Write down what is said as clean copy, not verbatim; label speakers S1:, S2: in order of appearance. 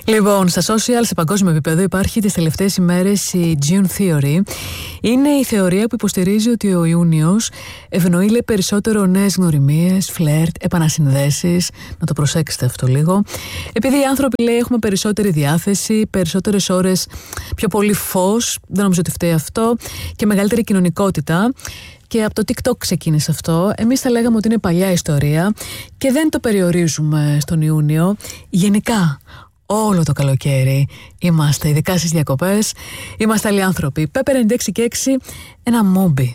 S1: Λοιπόν, στα social, σε παγκόσμιο επίπεδο υπάρχει τις τελευταίες ημέρες η June Theory. Είναι η θεωρία που υποστηρίζει ότι ο Ιούνιος ευνοεί, λέει, περισσότερο νέες γνωριμίες, φλερτ, επανασυνδέσεις. Να το προσέξετε αυτό λίγο. Επειδή οι άνθρωποι, λέει, έχουμε περισσότερη διάθεση, περισσότερες ώρες, πιο πολύ φως, δεν νομίζω ότι φταίει αυτό, και μεγαλύτερη κοινωνικότητα. Και από το TikTok ξεκίνησε αυτό. Εμείς θα λέγαμε ότι είναι παλιά ιστορία και δεν το περιορίζουμε στον Ιούνιο. Γενικά, όλο το καλοκαίρι είμαστε, ειδικά στις διακοπές, είμαστε άλλοι άνθρωποι. Pepper 96 και 6, ένα μόμπι.